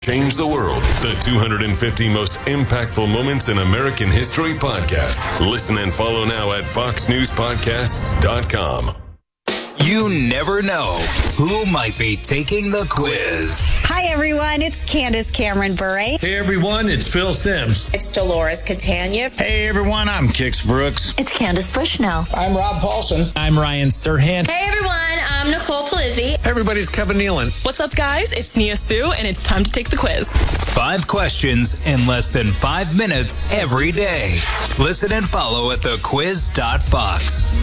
Change the World, the 250 most impactful moments in American history podcast. Listen and follow now at foxnewspodcasts.com. You never know who might be taking the quiz. Hi, everyone. It's Candace Cameron Bure. Hey, everyone. It's Phil Sims. It's Dolores Catania. Hey, everyone. I'm Kix Brooks. It's Candace Bushnell. I'm Rob Paulson. I'm Ryan Serhant. Hey, everyone. I'm Nicole Palizzi. Hey, everybody. It's Kevin Nealon. What's up, guys? It's Nia Sue, and it's time to take the quiz. 5 questions in less than 5 minutes every day. Listen and follow at thequiz.fox.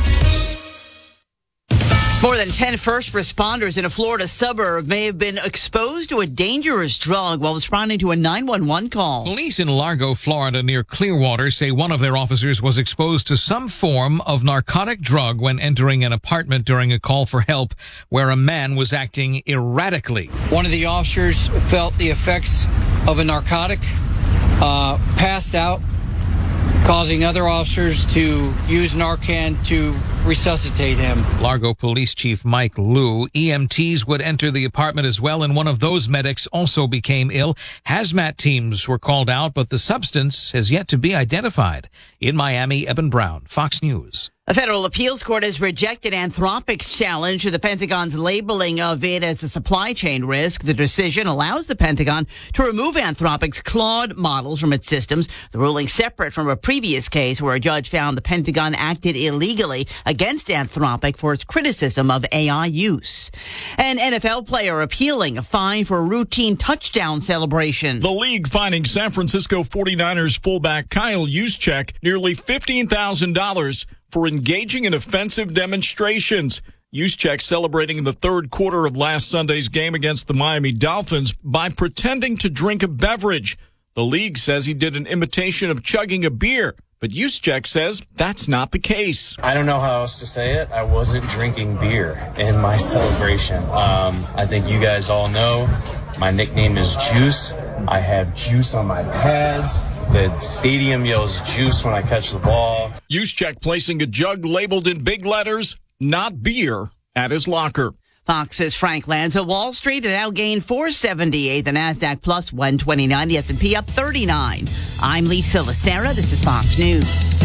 More than 10 first responders in a Florida suburb may have been exposed to a dangerous drug while responding to a 911 call. Police in Largo, Florida, near Clearwater, say one of their officers was exposed to some form of narcotic drug when entering an apartment during a call for help where a man was acting erratically. One of the officers felt the effects of a narcotic, passed out, causing other officers to use Narcan to resuscitate him. Largo Police Chief Mike Liu. EMTs would enter the apartment as well, and one of those medics also became ill. Hazmat teams were called out, but the substance has yet to be identified. In Miami, Eben Brown, Fox News. A federal appeals court has rejected Anthropic's challenge to the Pentagon's labeling of it as a supply chain risk. The decision allows the Pentagon to remove Anthropic's Claude models from its systems. The ruling separate from a previous case where a judge found the Pentagon acted illegally against Anthropic for its criticism of AI use. An NFL player appealing a fine for a routine touchdown celebration. The league fining San Francisco 49ers fullback Kyle Juszczyk nearly $15,000 for engaging in offensive demonstrations. Juszczyk celebrating the third quarter of last Sunday's game against the Miami Dolphins by pretending to drink a beverage. The league says he did an imitation of chugging a beer, but Juszczyk says that's not the case. I don't know how else to say it. I wasn't drinking beer in my celebration. I think you guys all know my nickname is Juice. I have juice on my pads. The stadium yells juice when I catch the ball. Juszczyk placing a jug labeled in big letters, not beer, at his locker. Fox's Frank Lanza. Wall Street at Dow gained 478. The NASDAQ plus 129. The S&P up 39. I'm Lisa Lacera. This is Fox News.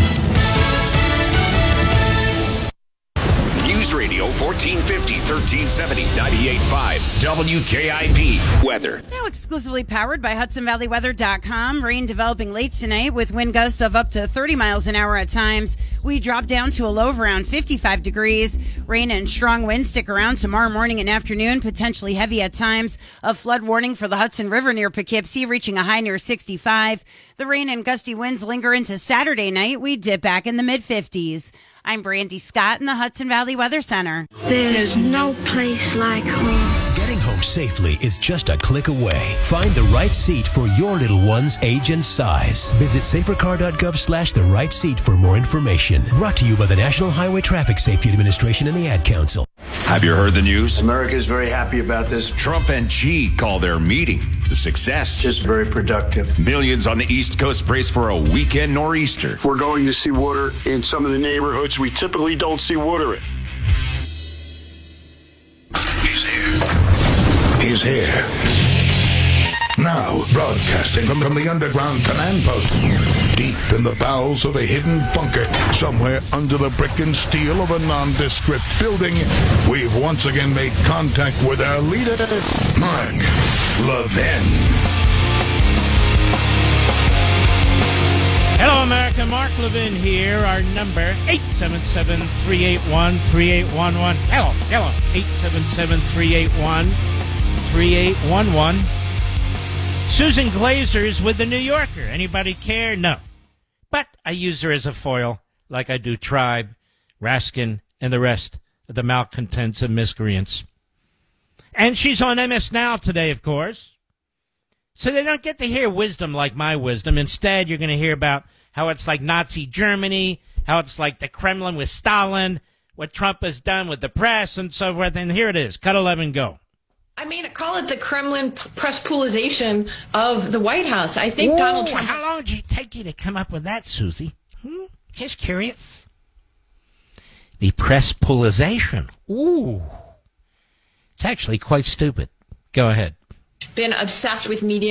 News Radio 1450, 1370, 98.5, WKIP. Weather. Now exclusively powered by HudsonValleyWeather.com. Rain developing late tonight with wind gusts of up to 30 miles an hour at times. We drop down to a low of around 55 degrees. Rain and strong winds stick around tomorrow morning and afternoon, potentially heavy at times. A flood warning for the Hudson River near Poughkeepsie, reaching a high near 65. The rain and gusty winds linger into Saturday night. We dip back in the mid-50s. I'm Brandy Scott in the Hudson Valley Weather Center. There's no place like home. Getting home safely is just a click away. Find the right seat for your little one's age and size. Visit safercar.gov/the right seat for more information. Brought to you by the National Highway Traffic Safety Administration and the Ad Council. Have you heard the news? America's very happy about this. Trump and Xi call their meeting a success. Just very productive. Millions on the East Coast brace for a weekend nor'easter. We're going to see water in some of the neighborhoods we typically don't see water in. He's here. He's here. Now, broadcasting from the underground command post, deep in the bowels of a hidden bunker, somewhere under the brick and steel of a nondescript building, we've once again made contact with our leader, Mark Levin. Hello, America. Mark Levin here. Our number, 877-381-3811. Hello. 877-381-3811. Susan Glazer's with the New Yorker. Anybody care? No. But I use her as a foil, like I do Tribe, Raskin, and the rest of the malcontents and miscreants. And she's on MS Now today, of course. So they don't get to hear wisdom like my wisdom. Instead, you're going to hear about how it's like Nazi Germany, how it's like the Kremlin with Stalin, what Trump has done with the press, and so forth. And here it is. Cut 11, go. I mean, call it the Kremlin press poolization of the White House. I think Donald Trump... How long did it take you to come up with that, Susie? Just curious. The press poolization. Ooh. It's actually quite stupid. Go ahead. Been obsessed with media.